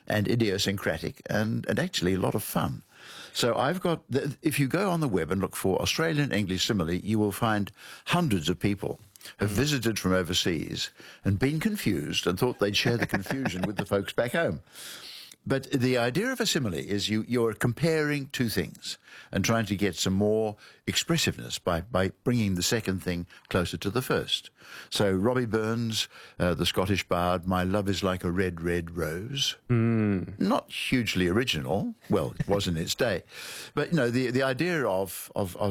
and idiosyncratic and actually a lot of fun. So I've got, if you go on the web and look for Australian English simile, you will find hundreds of people have visited from overseas and been confused and thought they'd share the confusion with the folks back home. But the idea of a simile is you're comparing two things and trying to get some more expressiveness by bringing the second thing closer to the first. So Robbie Burns, the Scottish bard, "My love is like a red, red rose." Not hugely original. Well, it was in its day. But, you know, the idea of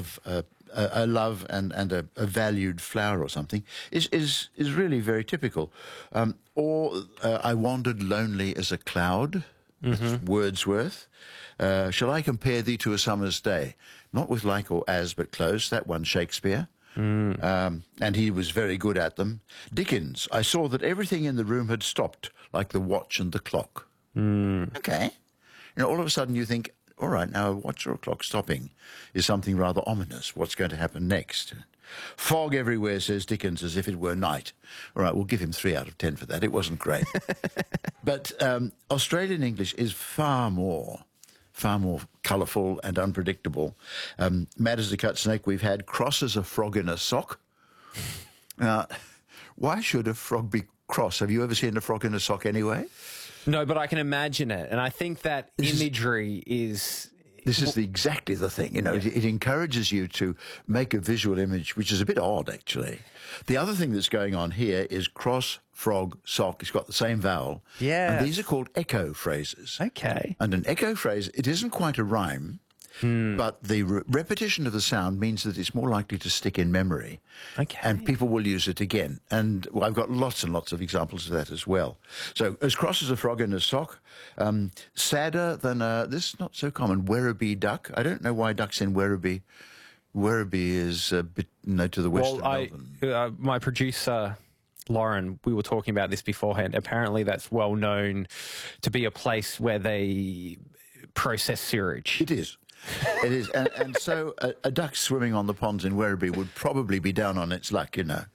a love and a valued flower or something is really very typical. Or "I wandered lonely as a cloud." That's Wordsworth. "Shall I compare thee to a summer's day?" Not with like or as, but close. That one, Shakespeare. And he was very good at them. Dickens, "I saw that everything in the room had stopped, like the watch and the clock." Okay. You know, all of a sudden you think, all right, now a watch or a clock stopping is something rather ominous. What's going to happen next? "Fog everywhere," says Dickens, "as if it were night." All right, we'll give him 3 out of 10 for that. It wasn't great. But Australian English is far more colourful and unpredictable. Mad as a cut snake, we've had "cross as a frog in a sock." Now, why should a frog be cross? Have you ever seen a frog in a sock anyway? No, but I can imagine it. And I think that imagery is... This is exactly the thing, you know. Yeah. It encourages you to make a visual image, which is a bit odd, actually. The other thing that's going on here is cross, frog, sock. It's got the same vowel. Yeah. And these are called echo phrases. Okay. And an echo phrase, it isn't quite a rhyme, but the repetition of the sound means that it's more likely to stick in memory. Okay. And people will use it again. And I've got lots and lots of examples of that as well. So, "as cross as a frog in a sock," sadder than this is not so common, "Werribee duck." I don't know why duck's in Werribee. Werribee is a bit, to the west of Melbourne. My producer, Lauren, we were talking about this beforehand. Apparently that's well known to be a place where they process sewage. It is. It is. And so a duck swimming on the ponds in Werribee would probably be down on its luck, you know.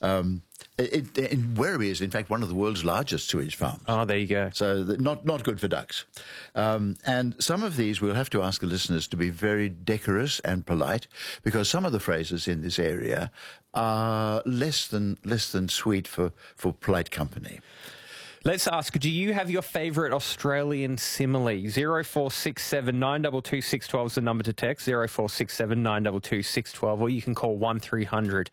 Werribee is, in fact, one of the world's largest sewage farms. Oh, there you go. So not good for ducks. And some of these we'll have to ask the listeners to be very decorous and polite, because some of the phrases in this area are less than sweet for polite company. Let's ask, do you have your favourite Australian simile? 0467 922 612 is the number to text, 0467 922 612, or you can call 1300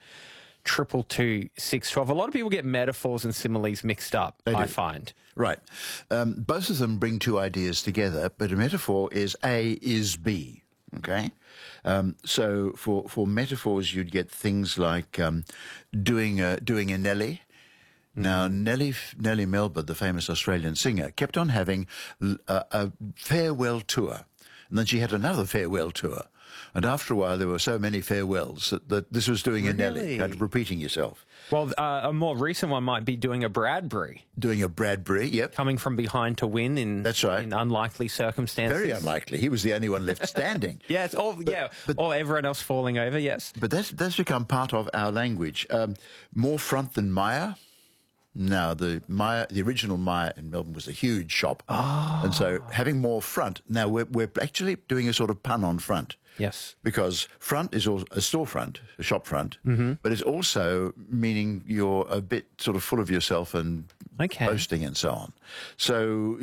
222 612. A lot of people get metaphors and similes mixed up, I find. Right. Both of them bring two ideas together, but a metaphor is A is B, okay? So for metaphors, you'd get things like doing a Nelly. Now, Nellie Melba, the famous Australian singer, kept on having a farewell tour. And then she had another farewell tour. And after a while, there were so many farewells that this was doing a Nelly, and repeating yourself. Well, a more recent one might be doing a Bradbury. Doing a Bradbury, yep. Coming from behind to win in, that's right, in unlikely circumstances. Very unlikely. He was the only one left standing. Yeah, it's all, or everyone else falling over, yes. But that's become part of our language. More front than Maya. Now, the original Maya in Melbourne was a huge shop. Oh. And so having more front. Now, we're actually doing a sort of pun on front. Yes. Because front is also a storefront, a shop front, but it's also meaning you're a bit sort of full of yourself and boasting and so on. So,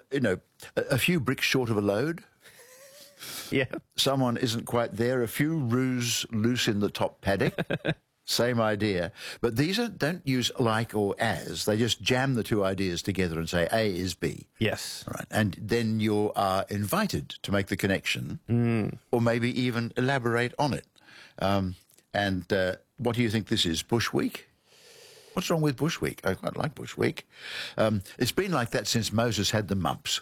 a few bricks short of a load. Yeah. Someone isn't quite there. A few roos loose in the top paddock. Same idea. But these don't use like or as. They just jam the two ideas together and say A is B. Yes. Right. And then you are invited to make the connection or maybe even elaborate on it. And what do you think this is? Bush Week? What's wrong with Bush Week? I quite like Bush Week. It's been like that since Moses had the mumps.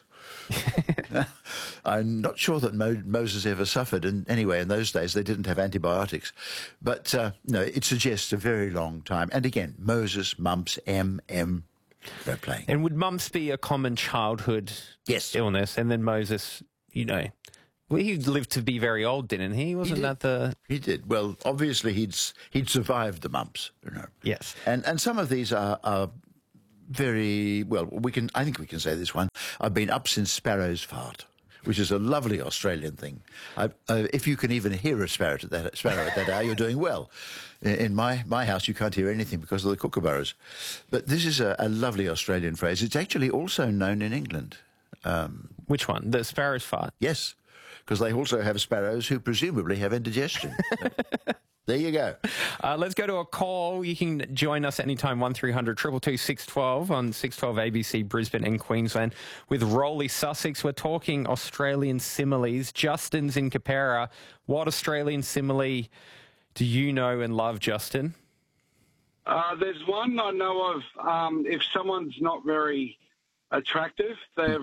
I'm not sure that Moses ever suffered. And anyway, in those days, they didn't have antibiotics. But, no, it suggests a very long time. And again, Moses, mumps, they're playing. And would mumps be a common childhood illness? And then Moses, well, he lived to be very old, didn't he? Wasn't that the... He did. Well, obviously, he'd survived the mumps, Yes. And some of these are very well. I think we can say this one. I've been up since sparrows fart, which is a lovely Australian thing. If you can even hear a sparrow at that hour, you're doing well. In my house, you can't hear anything because of the kookaburras. But this is a lovely Australian phrase. It's actually also known in England. Which one? The sparrow's fart? Yes, because they also have sparrows who presumably have indigestion. There you go. Let's go to a call. You can join us anytime, 1300 222 612 on 612 ABC Brisbane and Queensland. With Rolly Sussex, we're talking Australian similes. Justin's in Capera. What Australian simile do you know and love, Justin? There's one I know of. If someone's not very attractive,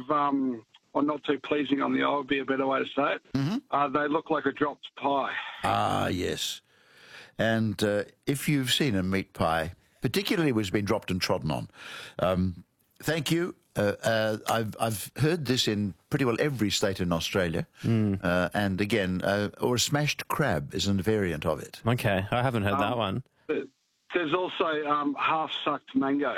or not too pleasing on the eye would be a better way to say it. Mm-hmm. They look like a dropped pie. Ah, yes. And if you've seen a meat pie, particularly when it's been dropped and trodden on, thank you. I've heard this in pretty well every state in Australia. And again, or a smashed crab is a variant of it. Okay, I haven't heard that one. There's also half-sucked mango.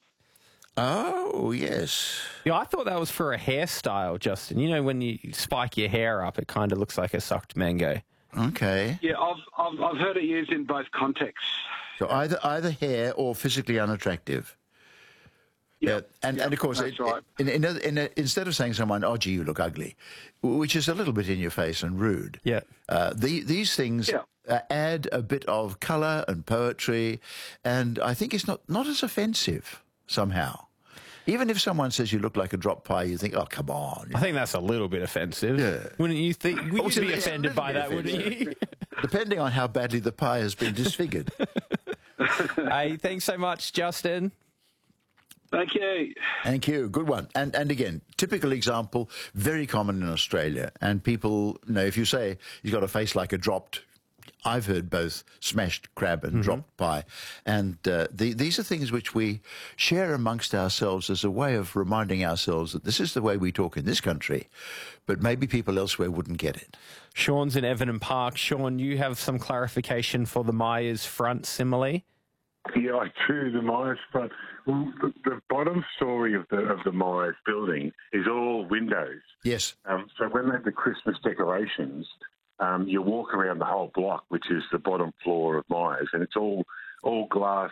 Oh, yes. Yeah, I thought that was for a hairstyle, Justin. You know, when you spike your hair up, it kind of looks like a sucked mango. Okay. Yeah, I've heard it used in both contexts. So either hair or physically unattractive. Yeah, and of course, that's right. Instead of saying to someone, "Oh, gee, you look ugly," which is a little bit in your face and rude. Yeah. These things add a bit of colour and poetry, and I think it's not as offensive somehow. Even if someone says you look like a drop pie, you think, "Oh, come on." I think that's a little bit offensive. Yeah. Wouldn't you think? Would you be offended by that, wouldn't you? Depending on how badly the pie has been disfigured. Hey, thanks so much, Justin. Thank you. Thank you. Good one. And again, typical example, very common in Australia. And people, if you say he's got a face like a dropped, I've heard both smashed crab and dropped pie. And these are things which we share amongst ourselves as a way of reminding ourselves that this is the way we talk in this country, but maybe people elsewhere wouldn't get it. Sean's in Everton Park. Sean, you have some clarification for the Myers front simile? Yeah, I do. The Myers front. Well, the bottom story of the Myers building is all windows. Yes. So when they have the Christmas decorations, you walk around the whole block, which is the bottom floor of Myers, and it's all glass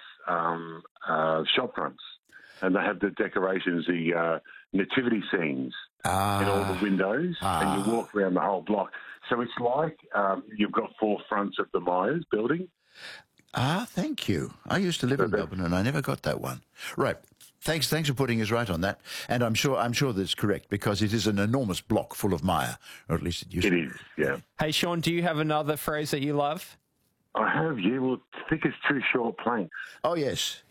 shop fronts. And they have the decorations, the nativity scenes in all the windows, and you walk around the whole block. So it's like you've got 4 fronts of the Myers building. Thank you. I used to live in Melbourne and I never got that one. Right. Thanks for putting us right on that. And I'm sure that's correct because it is an enormous block full of mire, or at least it used to be. It is, yeah. Hey, Sean, do you have another phrase that you love? I have, yeah. Well, thick as 2 short planks. Oh, yes.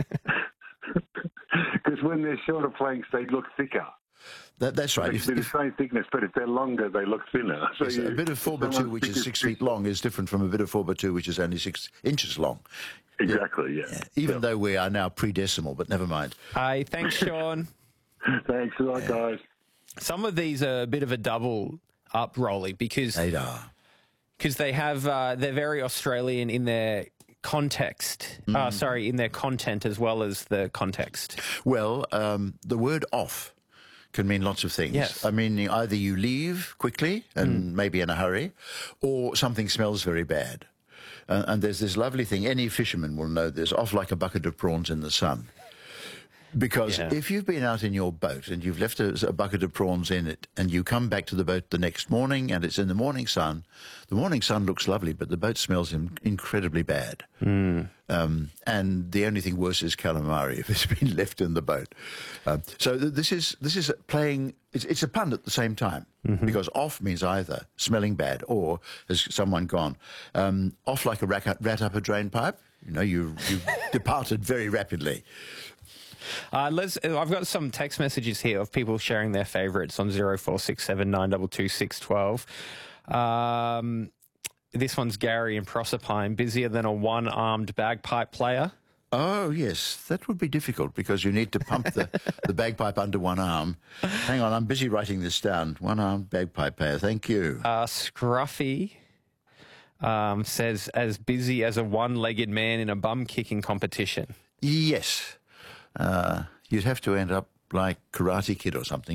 Because when they're shorter planks, they look thicker. That's right. They're the same thickness, but if they're longer, they look thinner. So a bit of 4x2, which is 6 feet long, is different from a bit of 4x2, which is only 6 inches long. Exactly, yeah. Even though we are now pre-decimal, but never mind. Hey, thanks, Sean. Thanks a lot, guys. Some of these are a bit of a double up, Rolly, because They are. they have they're very Australian in their context. In their content as well as the context. Well, the word off can mean lots of things. Yes. I mean, either you leave quickly and maybe in a hurry, or something smells very bad. And there's this lovely thing, any fisherman will know this, off like a bucket of prawns in the sun. Because if you've been out in your boat and you've left a bucket of prawns in it and you come back to the boat the next morning and it's in the morning sun looks lovely, but the boat smells incredibly bad. And the only thing worse is calamari if it's been left in the boat. So this is playing, it's a pun at the same time, because off means either smelling bad or, has someone gone, off like a rat up a drain pipe. You've departed very rapidly. I've got some text messages here of people sharing their favourites on 0467 922 612. This one's Gary in Proserpine, busier than a one-armed bagpipe player. Oh, yes. That would be difficult because you need to pump the bagpipe under one arm. Hang on, I'm busy writing this down. One-armed bagpipe player. Thank you. Scruffy says, as busy as a one-legged man in a bum-kicking competition. Yes. you'd have to end up like Karate Kid or something.